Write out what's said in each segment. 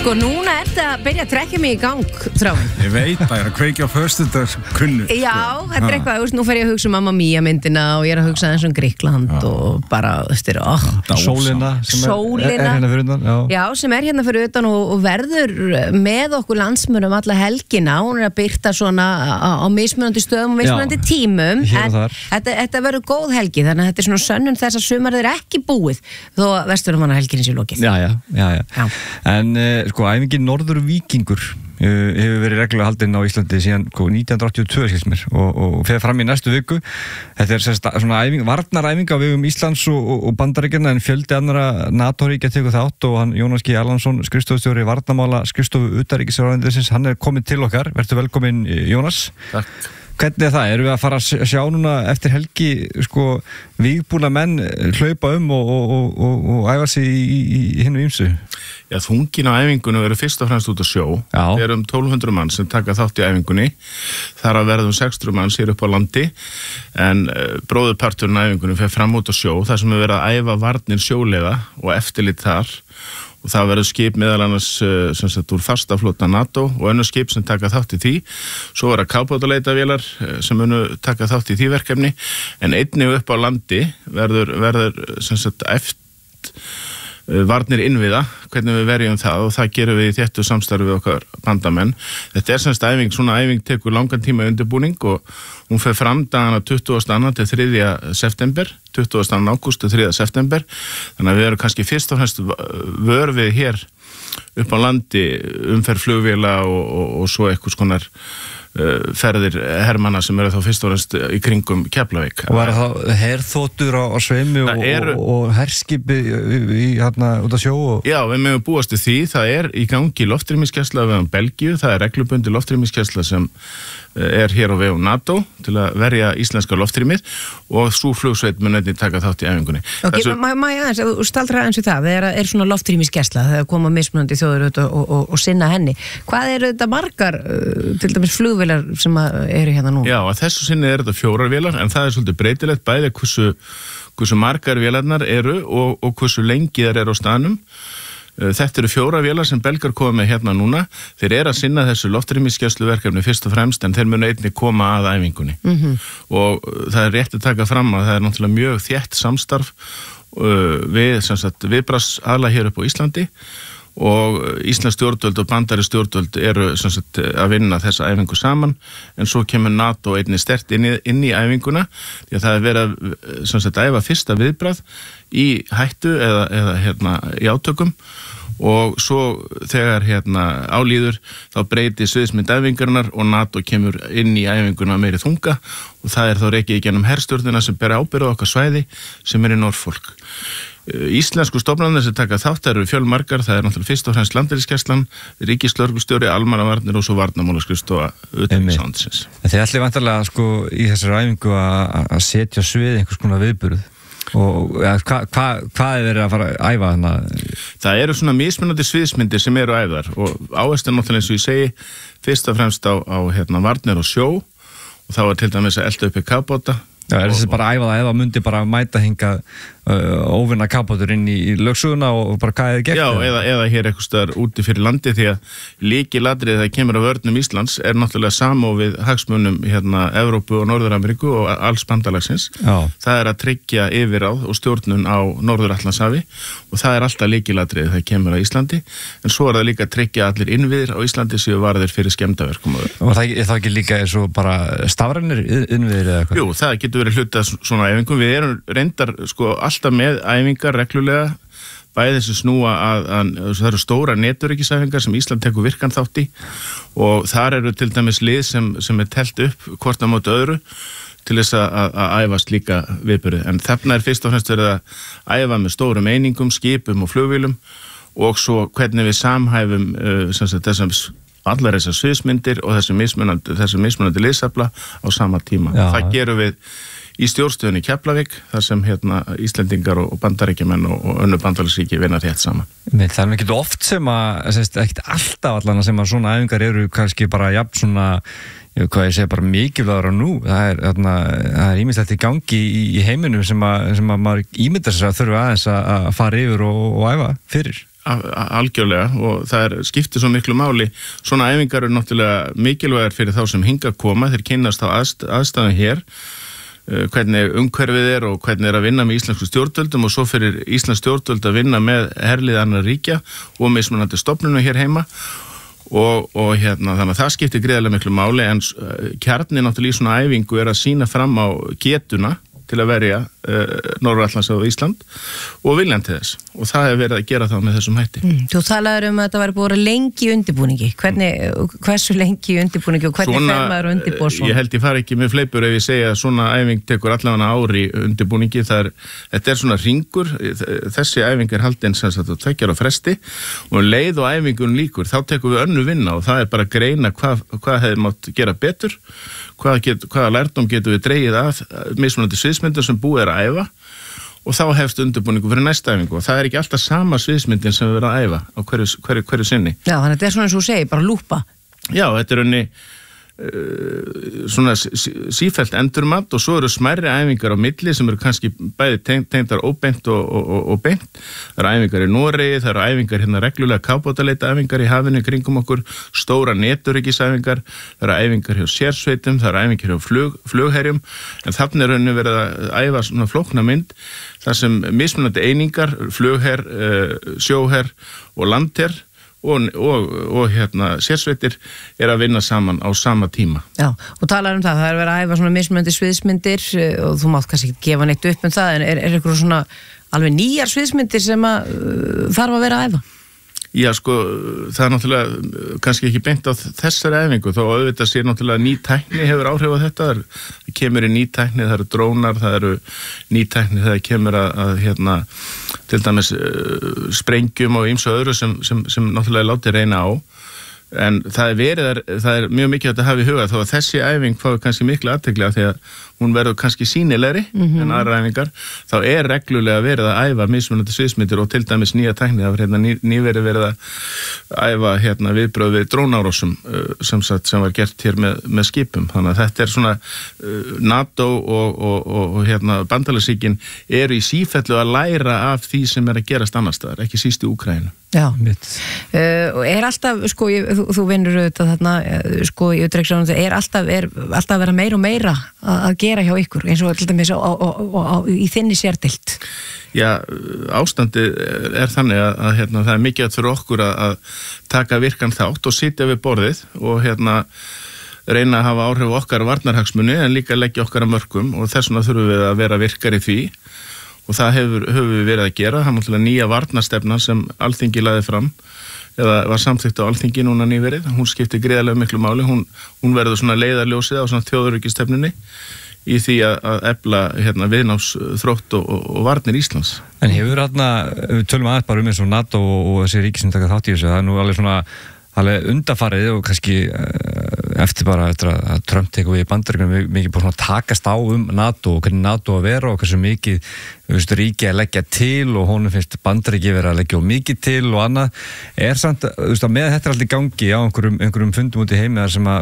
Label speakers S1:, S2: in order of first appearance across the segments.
S1: Sko, núna þetta byrja að trekja mig í gang, Þráinn.
S2: Ég veit að ég er að kveikja á föstudags kunnu.
S1: Já, þetta er eitthvað, nú fer ég að hugsa Mamma Mia myndina og ég er að hugsa eins Grikkland og bara,
S3: Sólina sem er hérna fyrir utan.
S1: Já, sem er hérna fyrir utan og verður með okkur landsmönnum alla helgina. Hún er að byrta svona á mismunandi stöðum og mismunandi tímum. En þetta verður góð helgi, þannig að þetta er svona sönnun þess að sumarið er ekki búið þó að Vesturmannahelgin sé lokið.
S3: Já. En sko, æfingin Norður Víkingur hefur verið reglulega haldinn á Íslandi síðan 1982 skilst mér og fer fram í næstu viku. Þetta er svona varnaræfing á vegum Íslands og Bandaríkjanna en fjöldi annara NATO-ríkja tekur þátt og hann Jónas G. Erlandsson, skrifstofustjóri varnarmála skrifstofu utanríkisráðuneytisins, hann er kominn til okkar. Vertu velkominn, Jónas.
S2: Takk.
S3: Hvernig er það? Erum við að fara að sjá núna eftir helgi sko vígbúna menn hlaupa og æfa sig í hinu ýmsu?
S4: Já, þungin á æfingunum verður fyrst og fremst út á sjó. Við erum 1200 mann sem taka þátt í æfingunni. Þar að verðum 600 mann sér upp á landi en bróðurparturinn á æfingunum fer fram út á sjó þar sem við verðum að æfa varnir sjóleiða og eftirlit þar. Og það verður skip meðal annars sem sagt úr fastaflota NATO og önnur skip sem taka þátt í því. Svo verður kafbátaleitavélar sem munu taka þátt í því verkefni. En einnig upp á landi verður sem sagt varnir innviða, hvernig við verjum það og það gerum við í þéttu samstarfi við okkar bandamenn. Þetta er semst æfing, svona æfing tekur langan tíma undirbúning og hún fer fram dagana 22. til 3. september, 20. ágúst til 3. september. Þannig að við erum kannski fyrst og fremst vör við hér upp á landi umferð flugvéla og svo eitthvað skonar ferðir hermanna sem eru þá fyrst og fremst í kringum Keflavík.
S3: Og var það herþotur á sveimi og herskipi út á sjó?
S4: Já, við megum búast við því. Það er í gangi loftrýmisgæsla við Belgíu. Það er reglubundi loftrýmisgæsla sem er hér á vegum NATO til að verja íslenska loftrýmið og svo flugsveit mun einnig taka þátt í æfingunni.
S1: Ok, má ég aðeins, staldra aðeins við það, það er svona loftrýmisgæsla, það koma mismunandi þjóður og sinna henni. Hvað eru þetta margar, til dæmis flugvélar sem eru hérna nú?
S4: Já, að þessu sinni er þetta 4 vélar, en það er svolítið breytilegt bæði hversu margar vélarnar eru og hversu lengi þær eru á staðnum. Þetta eru 4 vélar sem belgar koma með hérna núna. Þeir eru að sinna þessu loftrýmisgæsluverkefni fyrst og fremst en þeir munu einnig koma að æfingunni. Og það er rétt að taka fram að það er náttúrulega mjög þétt samstarf við viðbragðsaðila hér upp á Íslandi og Íslands stjórnvöld og bandari stjórnvöld eru að vinna þessa æfingu saman en svo kemur NATO einnig sterkt inn í æfinguna því að það er verið að æfa fyrsta viðbragð í hættu eða í átökum og svo þegar álíður þá breytir sviðsmynd æfingarinnar og NATO kemur inn í æfinguna meiri þunga og það er þá rekið í gennum herstjórnina sem ber ábyrgð á okkar svæði sem er í Norfolk. Íslensku stofnanir sem taka þátt eru fjölmargar, það er náttúrulega fyrst og fremst Landhelgisgæslan, ríkislögreglustjóri, almannavarnir og svo varnarmálaskrifstofa utanríkisráðuneytisins.
S3: Þið ætlið vantarlega í þessari æfingu að setja á svið einhvers konar viðburð og hvað er verið að fara að æfa þarna?
S4: Það eru svona mismunandi sviðsmyndir sem eru æfðar og áherslan náttúrulega eins og ég segi fyrst og fremst á varnir og sjó og þá er til dæmis að elda uppi kafbáta.
S3: Já, er þessi bara æfað að eða myndi bara mæta hinga óvinna kafbátur inn í lögsöguna og bara hvað er gert?
S4: Já, eða hér eitthvað staðar úti fyrir landi því að lykilatriði þegar kemur að vörnum Íslands er náttúrulega samofið hagsmunum Evrópu og Norður-Ameríku og alls bandalagsins.
S3: Já.
S4: Það er að tryggja yfirráð og stjórnun á Norður-Atlantshafi og það er alltaf lykilatriði þegar kemur að Íslandi en svo er það líka að tryggja allir innviðir á Íslandi séu varðir fyrir skemmdaverkum.
S3: Og það er ekki líka eins og bara stafrænir innviðir eða eitthvað?
S4: Jú, það getur verið hluti af svona æfingum. Við erum reyndar alltaf með æfingar reglulega bæði þessu snúa að það eru stóra netöryggisæfingar sem Ísland tekur virkan þátt í og þar eru til dæmis lið sem er telt upp hvort á móti öðru til þess að æfast líka viðburði. En þarna er fyrst og fremst verið að æfa með stórum einingum, skipum og flugvélum og svo hvernig við samhæfum allar þessar sviðsmyndir og þessi mismunandi liðsafla á sama tíma. Já. Það gerum við í stjórnstöðinni Keflavík þar sem Íslendingar og bandaríkjamenn og önnur bandalagsríki vinna rétt saman.
S3: Það er ekki oft sem ekkert alltaf allan sem svona æfingar eru kannski bara jafn svona hvað ég segi bara mikilvægur á nú. Það er ýmislegt í gangi í heiminum sem að maður ímyndar sér að þurfa aðeins að fara yfir og æfa fyrir.
S4: algjörlega og það skiptir svo miklu máli. Svona æfingar eru náttúrulega mikilvægar fyrir þá sem hingað koma, þeir kynnast á aðstæðum hér, hvernig umhverfið og hvernig að vinna með íslensku stjórnvöldum og svo fyrir íslensk stjórnvöld að vinna með herlið annarra ríkja og mismunandi stofnunum hér heima og þannig að það skiptir gríðarlega miklu máli en kjarni náttúrulega í svona æfingu að sýna fram á getuna til að verja Norður-Atlantshaf og Ísland og viljan til þess og það hefur verið að gera það með þessum hætti.
S1: Þú talaður að þetta væri búið lengi í undirbúningi. Hversu lengi í undirbúningi og hvernig fer maður undirbúa svona?
S4: Ég held ég fari ekki með fleipur ef ég segja að svona æfing tekur allavega ári í undirbúningi. Þetta svona hringur, þessi æfing haldin sem sagt á 2 ára fresti og leið og æfingun líkur, þá tekum við önnu vinna og það bara að greina hvað hefði mátt gera betur, hvaða lærdóm getum við dregið að mismunandi sviðsmyndir sem búið að æfa og þá hefst undirbúningu fyrir næsta æfingu og það ekki alltaf sama sviðsmyndin sem við verðum að æfa á hverju sinni.
S1: Já, þannig að þetta svona eins og þú segir, bara lúpa.
S4: Já, þetta unni svona sífellt endurmat og svo eru smærri æfingar á milli sem eru kannski bæði tengdar óbeint og beint. Það eru æfingar í Noregi, það eru æfingar hérna reglulega kafbátaleita æfingar í hafinu kringum okkur, stóra neturyggisæfingar, það eru æfingar hjá sérsveitum, það eru æfingar hjá flugherjum, en þarna er verið að æfa svona flókna mynd þar sem mismunandi einingar, flugher, sjóher og landher og hérna sérsveitir að vinna saman á sama tíma.
S1: Já, og talar það er verið að æfa svona mismunandi sviðsmyndir og þú mátt kannski ekki gefa neitt upp það, en er eitthvað svona alveg nýjar sviðsmyndir sem þarf að vera að æfa?
S4: Já, sko, það náttúrulega kannski ekki beint á þessari æfingu, þó auðvitað sé náttúrulega ný tækni hefur áhrif á þetta, það kemur í ný tækni, það eru drónar, það eru ný tækni þegar kemur að hérna, til dæmis sprengjum og ýmsu öðru sem náttúrulega láti reyna á, en það er mjög mikið að hafa í huga þó að þessi æfing fái kannski miklu athygli því að hún verður kannski sýnilegri en aðra æfingar, þá reglulega verið að æfa mismunandi sviðsmyndir og til dæmis nýja tækni, það var nýverið verið að æfa hérna viðbrögð við drónárásum sem var gert hér með skipum, þannig að þetta svona NATO og hérna bandalagsríkin eru í sífellu að læra af því sem að gerast annars staðar, ekki síst í Úkraínu.
S1: Já, og alltaf, sko, þú vinnur auðvitað þarna, sko, í utanríkisráðuneytinu, alltaf að vera meira og meira að gera hjá ykkur, eins og til dæmis í þinni sérdeild?
S4: Já, ástandið þannig að hérna, það mikið fyrir okkur að taka virkan þátt og sitja við borðið og hérna reyna að hafa áhrif okkar varnarhagsmuni en líka leggja okkar að mörkum og þess vegna þurfum við að vera virkari því. Og það höfum við verið að gera, það er náttúrulega nýja varnarstefnan sem Alþingi lagði fram, eða var samþykkt á Alþingi núna nýverið, hún skiptir gríðarlega miklu máli, hún verður svona leiðarljósið á svona þjóðöryggisstefnunni í því að efla hérna, viðnámsþrótt og varnir Íslands.
S3: En hefur hérna, við tölum aðeins bara eins og NATO og þessi ríki sem taka þátt í þessu, það nú alveg svona undanfarið og kannski eftir að Trump tekur við Bandaríkjunum mikið búin að takast á NATO og hvernig NATO að vera og hversu mikið ríki að leggja til og honum finnst Bandaríki vera að leggja mikið til og annað samt, með þetta allir gangi á einhverjum fundum út í heimi þar sem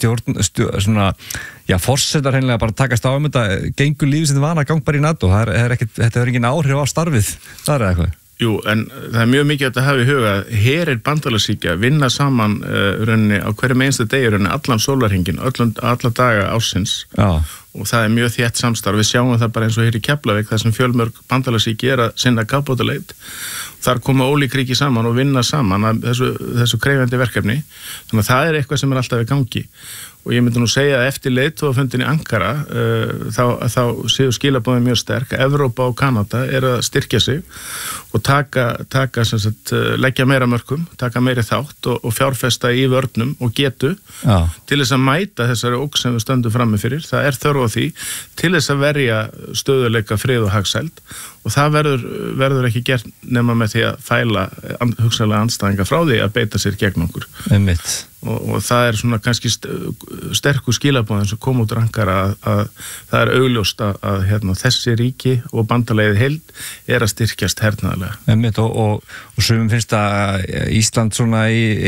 S3: að forsetar hreinlega bara takast á þetta gengur lífið sem þið vana gang bara í NATO þetta er engin áhrif á starfið það eitthvað.
S4: Jú, en það er mjög mikið að hafa í huga að herir bandalagsríkja vinna saman rauninni á hverjum einstu degi rauninni allan sólarhringinn, alla daga ársins. Já. Og það er mjög þétt samstarf. Við sjáum það bara eins og hér í Keflavík þar sem fjölmörg bandalagsríki að sinna kafbátaleit. Þar koma ólík ríki saman og vinna saman að þessu krefjandi verkefni. Þannig að það er eitthvað sem er alltaf í gangi. Og ég myndi nú segja að eftir leiðtogafundin í Ankara þá séu skilaboðin mjög sterk. Evrópa og Kanada að styrkja sig og taka sem sagt, leggja meira mörkum, taka meiri þátt og fjárfesta í vörnum og getu til þess að mæta þessari ógn sem við stöndum frammi fyrir. Það er þörf á því til þess að verja stöðuleika, frið og hagsæld og það verður ekki gert nema með því að fæla hugsanlega andstæðinga frá því að beita sér gegn okkur. Og það er svona kannski sterkur skilaboðin sem kom út úr Ankara að það er augljóst að hérna, þessi ríki og bandalegið heild að styrkjast hernaðarlega.
S3: Og sumum finnst að Ísland svona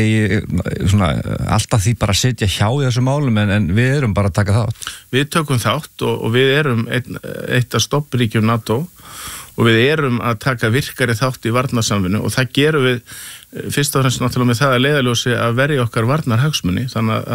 S3: alltaf því bara að sitja hjá í þessum málum en við erum bara að taka þátt.
S4: Við tökum þátt og við erum eitt af stoppríkjum NATO og við erum að taka virkari þátt í varnarsamvinnu og það gerum við fyrst og fremst náttúrulega með það að leiðarljósi að verja okkar varnarhagsmuni þannig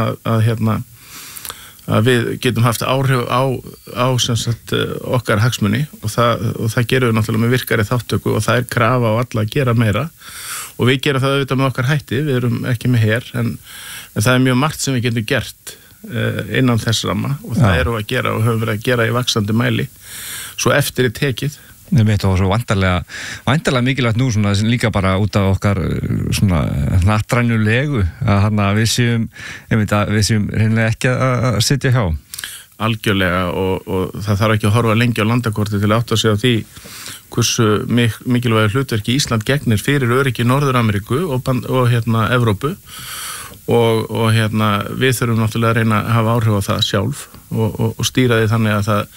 S4: að við getum haft áhrif á sem sagt, okkar hagsmuni og það gerum við náttúrulega með virkari þáttöku og það krafa á alla að gera meira og við gerum það auðvitað með okkar hætti, við erum ekki með her en það mjög margt sem við getum gert innan þess ramma og það erum við að gera og höfum verið að gera í vaxandi mæli svo eftir í tekið.
S3: Við veitum og svo væntanlega mikilvægt nú svona líka bara út af okkar svona hnattrænu að við séum reynilega ekki að sitja hjá.
S4: Algjörlega og það þarf ekki að horfa lengi á landakorti til að átta sig á því hversu mikilvægur hlutverki Ísland gegnir fyrir öryggi Norður-Ameríku og Evrópu og við þurfum náttúrulega að reyna að hafa áhrif á það sjálf og stýra því þannig að það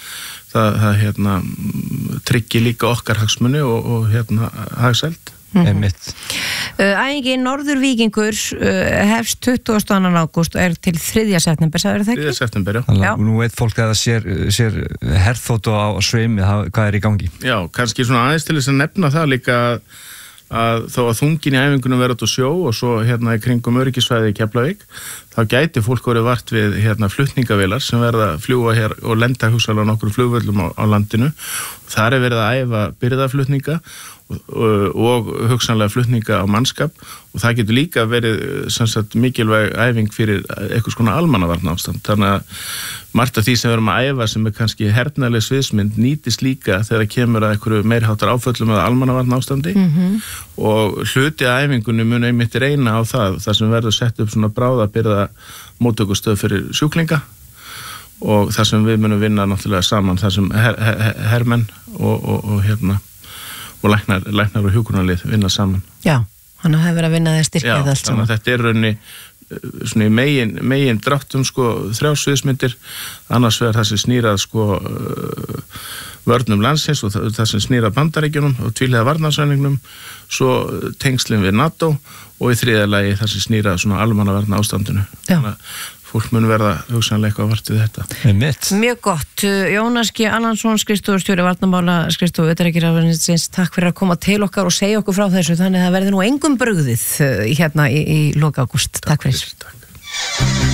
S4: tryggi líka okkar hagsmuni og hagsæld.
S1: Æfingin Norður-Víkingur hefst 22. ágúst og er til 3. september, sagður það ekki?
S4: 3. september,
S1: já.
S3: Nú veit fólk að það sér herþóttu á sveimi, hvað er í gangi?
S4: Já, kannski svona aðeins til þess að nefna það líka að þó að þungin í æfingunum verður út á sjó og svo í kringum öryggisvæði í Keflavík þá gæti fólk verið vart við flutningavélar sem verða að fljúga hér og lenda hugsanlega nokkrum flugvöllum á landinu. Þar er verið að æfa birgðaflutninga og hugsanlega flutninga á mannskap og það getur líka verið sem sagt mikilvæg æfing fyrir eitthvað svona almannavarnaástand. Þannig að margt af því sem við erum að æfa sem er kannski hernaðleg sviðsmynd nýtist líka þegar kemur að einhverju meiriháttar áföllum eða almannavarnaástandi og hluti af æfingunni mun einmitt reyna á það sem verður sett upp svona bráðabirgða móttökustöð fyrir sjúklinga og það sem við munum vinna náttúrulega saman það sem hermenn og læknar og hjúkrunarlið vinna saman.
S1: Já, hann hefur verið að vinna þeir styrkja þetta allt saman.
S4: Já, þannig að þetta er raunni svona í megin dráttum 3 sviðsmyndir, annars vegar það sem snýrað vörnum landsins og það sem snýrað Bandaríkjunum og tvíhliða varnarsamningnum, svo tengslin við NATO og í 3. lagi það sem snýrað svona almannavarna ástandinu. Þannig að fólk mun verða hugsanlega eitthvað vart við þetta.
S1: Mjög gott. Jónas G. Allansson, skrifstofustjóri varnarmála skrifstofu utanríkisráðuneytisins, takk fyrir að koma til okkar og segja okkur frá þessu, þannig að það verði nú engum brugðið hérna í lok ágúst. Takk fyrir.